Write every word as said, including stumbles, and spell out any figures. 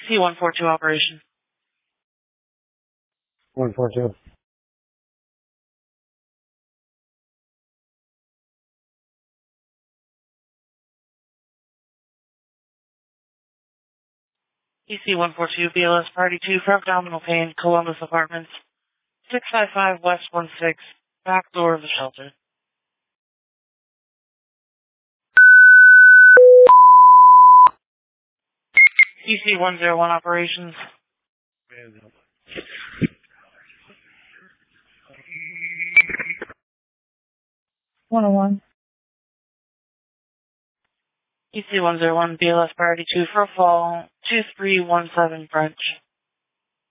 C one four two operation. one four two. E C one four two, B L S Party two for abdominal pain, Columbus Apartments, six five five West one six, back door of the shelter. E C one zero one operations. one oh one. E C one zero one, B L S Priority two for a fall, two three one seven French.